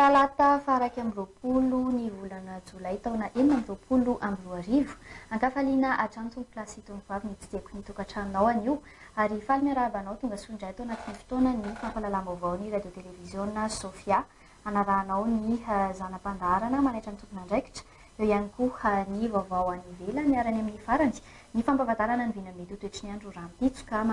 Talata faraky amby roapolo ny volana Jolay taona 2024. Ankafaliana hatrany plasy itony vavy nitsidihako ny tokantranonao anio ary faly miarabanao tonga sondray tao anatin'ny fotoana ny fampalalam-baovao ny radio televisiona Sofia anarahanao ny zanam-pandaharana manaitra ny tompona andraikitra eo ihany koa ny vaovao any ivelany miarany amin'ny farany ny fampahafantarana ny vinamety ho toetry ny andro rampitsoka